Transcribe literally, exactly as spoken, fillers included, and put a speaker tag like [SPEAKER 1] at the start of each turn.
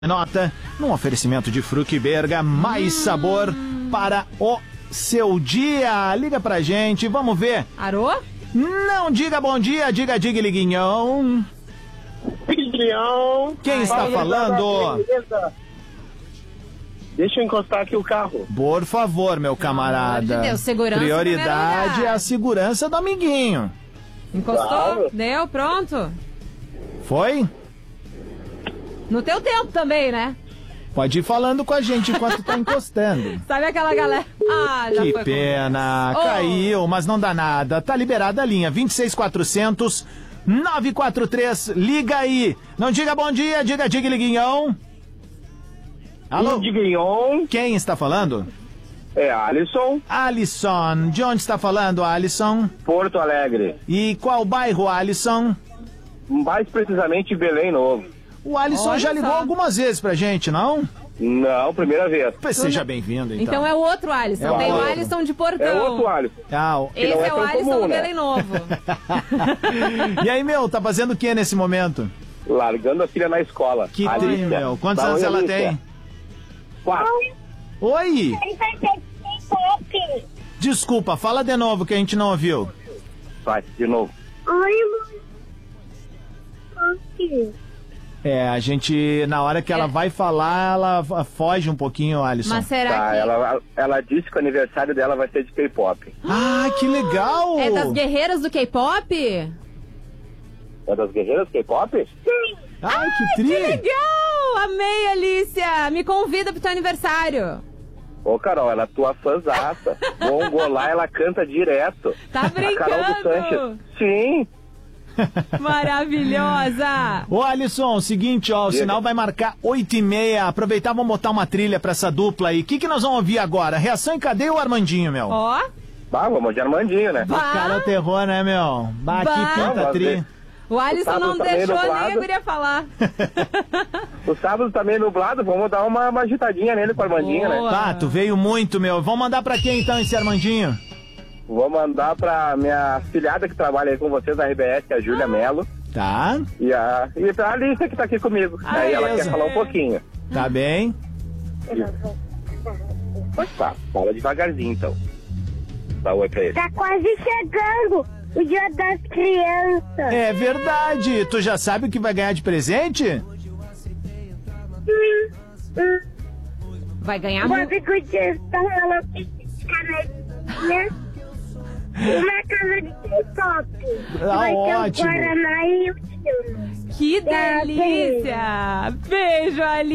[SPEAKER 1] Nota, num oferecimento de Fruc Berga, mais sabor para o seu dia. Liga pra gente, vamos ver.
[SPEAKER 2] Arô?
[SPEAKER 1] Não diga bom dia, diga diga liguinhão.
[SPEAKER 3] Liguinhão.
[SPEAKER 1] Quem está
[SPEAKER 3] Fala,
[SPEAKER 1] falando?
[SPEAKER 3] beleza? Deixa eu encostar aqui o carro.
[SPEAKER 1] Por favor, meu camarada.
[SPEAKER 2] Pelo amor de Deus, segurança em
[SPEAKER 1] Prioridade
[SPEAKER 2] primeiro lugar.
[SPEAKER 1] é a segurança do amiguinho.
[SPEAKER 2] Encostou?
[SPEAKER 3] Claro.
[SPEAKER 2] Deu, pronto.
[SPEAKER 1] Foi?
[SPEAKER 2] No teu tempo também, né?
[SPEAKER 1] Pode ir falando com a gente enquanto tá encostando.
[SPEAKER 2] Sabe aquela galera... Ah, já
[SPEAKER 1] Que
[SPEAKER 2] foi.
[SPEAKER 1] pena,
[SPEAKER 2] Oh.
[SPEAKER 1] caiu, mas não dá nada. Tá liberada a linha, vinte e seis quatrocentos, nove quatro três, liga aí. Não diga bom dia, diga diga liguinhão. Alô?
[SPEAKER 3] Liguinhão.
[SPEAKER 1] Quem está falando?
[SPEAKER 3] É Alisson,
[SPEAKER 1] Alisson. De onde está falando, Alisson?
[SPEAKER 3] Porto Alegre.
[SPEAKER 1] E qual bairro, Alisson?
[SPEAKER 3] Mais precisamente Belém Novo.
[SPEAKER 1] O Alisson
[SPEAKER 2] Olha
[SPEAKER 1] já ligou
[SPEAKER 2] só.
[SPEAKER 1] algumas vezes pra gente, não?
[SPEAKER 3] Não, primeira vez.
[SPEAKER 1] Pois seja bem-vindo, então.
[SPEAKER 2] Então é o outro Alisson.
[SPEAKER 1] É
[SPEAKER 2] Tem o
[SPEAKER 1] outro.
[SPEAKER 2] Alisson de Portão.
[SPEAKER 3] É outro Alisson.
[SPEAKER 1] Ah,
[SPEAKER 2] Esse
[SPEAKER 3] não é
[SPEAKER 2] é o
[SPEAKER 3] tão
[SPEAKER 2] Alisson
[SPEAKER 3] comum,
[SPEAKER 2] do
[SPEAKER 3] né?
[SPEAKER 2] Belém Novo.
[SPEAKER 1] e aí, meu, tá fazendo o que nesse momento?
[SPEAKER 3] Largando a filha na escola.
[SPEAKER 1] Que
[SPEAKER 3] Alicia.
[SPEAKER 1] tri, meu. Quantos
[SPEAKER 3] Tá,
[SPEAKER 1] anos
[SPEAKER 3] oi,
[SPEAKER 1] ela
[SPEAKER 3] Alicia.
[SPEAKER 1] tem?
[SPEAKER 3] Quatro.
[SPEAKER 1] Oi!
[SPEAKER 4] Ele vai ter K-pop.
[SPEAKER 1] Desculpa, fala de novo que a gente não ouviu.
[SPEAKER 3] Vai, de novo.
[SPEAKER 4] Oi, mãe.
[SPEAKER 1] É, a gente, na hora que ela vai falar, ela f- foge um pouquinho, Alisson.
[SPEAKER 2] Mas será
[SPEAKER 3] Tá,
[SPEAKER 2] que...
[SPEAKER 3] ela, ela disse que o aniversário dela vai ser de K-pop.
[SPEAKER 1] Ah, que legal!
[SPEAKER 2] É das guerreiras do K-pop?
[SPEAKER 3] É das guerreiras K-pop?
[SPEAKER 1] Ai, que tri!
[SPEAKER 2] Que legal! Amei, Alicia! Me convida pro teu aniversário.
[SPEAKER 3] Ô, Carol, ela é tua fãzaça. Vamos lá, ela canta direto.
[SPEAKER 2] Tá
[SPEAKER 3] A Carol do
[SPEAKER 2] brincando?
[SPEAKER 3] Sanches. Sim.
[SPEAKER 2] Maravilhosa!
[SPEAKER 1] Ô, Alisson, seguinte, ó, o
[SPEAKER 3] Diga.
[SPEAKER 1] sinal vai marcar oito e meia. Aproveitar, vamos botar uma trilha pra essa dupla aí. O que, que nós vamos ouvir agora? Reação em cadeia ou Armandinho, meu?
[SPEAKER 2] Ó,
[SPEAKER 3] Bah, vamos de Armandinho, né?
[SPEAKER 1] O cara é o terror, né, meu? Bah,
[SPEAKER 2] Bah.
[SPEAKER 1] que pinta
[SPEAKER 3] Vamos
[SPEAKER 1] tri.
[SPEAKER 3] ver.
[SPEAKER 2] o Alisson
[SPEAKER 3] sábado
[SPEAKER 2] não
[SPEAKER 3] tá meio
[SPEAKER 2] deixou nem
[SPEAKER 3] nublado.
[SPEAKER 2] a guria falar.
[SPEAKER 3] O sábado tá meio nublado, vamos dar uma, uma agitadinha nele com o Armandinho, né?
[SPEAKER 2] Boa.
[SPEAKER 1] Tá, tu veio muito, meu. Vamos mandar pra quem, então, esse Armandinho?
[SPEAKER 3] Vou mandar pra minha filhada que trabalha aí com vocês na R B S, que é a Júlia Melo.
[SPEAKER 1] Tá,
[SPEAKER 3] E a, e pra Alicia que tá aqui comigo.
[SPEAKER 2] Ah,
[SPEAKER 3] aí ela
[SPEAKER 1] beleza.
[SPEAKER 3] quer falar um pouquinho.
[SPEAKER 1] tá bem.
[SPEAKER 3] Tá, fala devagarzinho então. Dá oi pra ele.
[SPEAKER 4] Tá quase chegando o Dia das Crianças.
[SPEAKER 1] É verdade. Tu já sabe o que vai ganhar de presente?
[SPEAKER 4] Hum, hum.
[SPEAKER 2] Vai ganhar
[SPEAKER 4] O
[SPEAKER 2] muito.
[SPEAKER 4] amigo de São Paulo canetinha. Uma casa de K-pop.
[SPEAKER 1] Ah,
[SPEAKER 4] Vai ter
[SPEAKER 1] ótimo.
[SPEAKER 4] o Guaraná e o filme.
[SPEAKER 2] Que
[SPEAKER 4] Tá,
[SPEAKER 2] delícia! Beijo, Alicia!